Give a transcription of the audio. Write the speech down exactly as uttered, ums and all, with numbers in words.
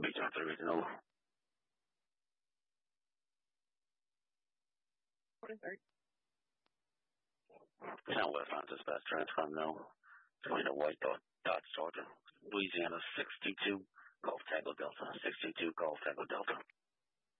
Beach on three regional. Town West on dispatch transcom no. Join a white dot Dodge Charger. Louisiana six two two Golf Tango Delta. six two two Golf Tango Delta.